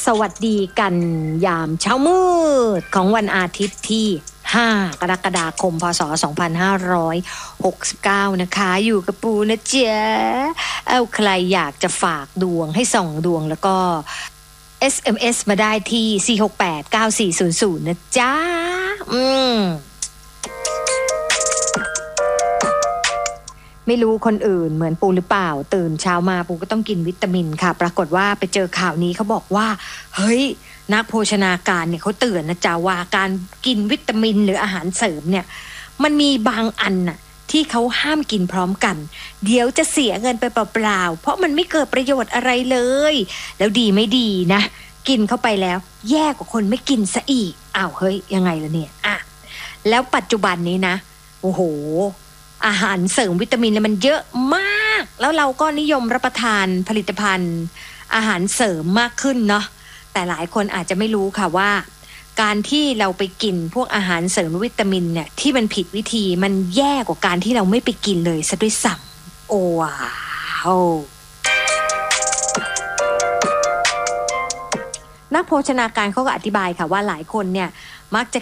สวัสดีกันยามเช้ามืดของวันอาทิตย์ที่5 กรกฎาคม พ.ศ. 2569 นะคะอยู่กับปูนะเจ๊เอาใครอยากจะฝากดวงให้ส่องดวงแล้วก็ SMS มาได้ที่ 4689400 นะจ๊ะไม่รู้คนอื่นเหมือนปูหรือเปล่าตื่นเช้ามาปูก็ต้องกินวิตามินค่ะปรากฏว่าไปเจอข่าวนี้เขาบอกว่าเฮ้ยนักโภชนาการเนี่ยเขาเตือนนะจ๊ะว่าการกินวิตามินหรืออาหารเสริมเนี่ยมันมีบางอันน่ะที่เขาห้ามกินพร้อมกันเดี๋ยวจะเสียเงินไปเปล่าๆเพราะมันไม่เกิดประโยชน์อะไรเลยแล้วดีไม่ดีนะกินเข้าไปแล้วแย่กว่าคนไม่กินซะอีกอ้าวเฮ้ยยังไงล่ะเนี่ยอ่ะแล้วปัจจุบันนี้นะโอ้โหอาหารเสริมวิตามินเนี่ยมันเยอะมากแล้วเราก็นิยมรับประทานผลิตภัณฑ์อาหารเสริมมากขึ้นเนาะแต่หลายคนอาจจะไม่รู้ค่ะว่าการที่เราไปกินพวกอาหารเสริมวิตามินเนี่ยที่มันผิดวิธีมันแย่กว่าการที่เราไม่ไปกินเลยซะด้วยซ้ำโอ้ว้าวนักโภชนาการเขาก็อธิบายค่ะว่าหลายคนเนี่ยมักจะ